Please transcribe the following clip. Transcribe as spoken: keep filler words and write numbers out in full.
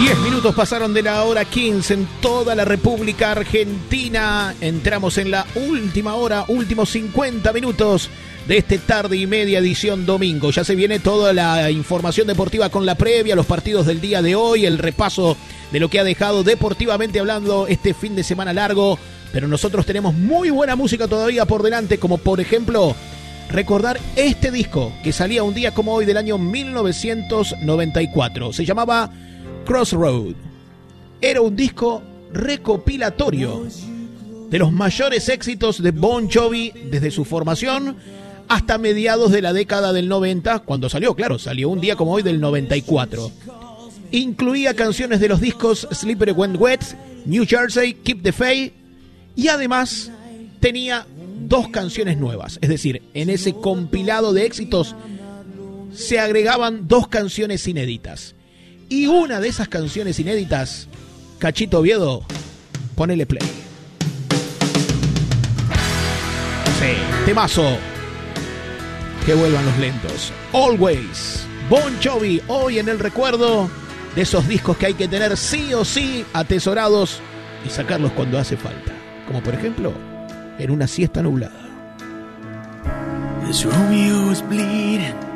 diez minutos pasaron de la hora quince en toda la República Argentina. Entramos en la última hora, últimos cincuenta minutos de este tarde y media edición domingo. Ya se viene toda la información deportiva con la previa, los partidos del día de hoy, el repaso de lo que ha dejado deportivamente hablando este fin de semana largo. Pero nosotros tenemos muy buena música todavía por delante, como por ejemplo recordar este disco que salía un día como hoy del año mil novecientos noventa y cuatro. Se llamaba Crossroad. Era un disco recopilatorio de los mayores éxitos de Bon Jovi desde su formación hasta mediados de la década del noventa, cuando salió, claro, salió un día como hoy del noventa y cuatro. Incluía canciones de los discos Slippery When Wet, New Jersey, Keep the Faith, y además tenía dos canciones nuevas. Es decir, en ese compilado de éxitos se agregaban dos canciones inéditas. Y una de esas canciones inéditas, Cachito Oviedo, ponele play. Sí, temazo. Que vuelvan los lentos. Always. Bon Jovi, hoy en el recuerdo de esos discos que hay que tener sí o sí atesorados y sacarlos cuando hace falta. Como por ejemplo, en una siesta nublada. As Romeo was bleeding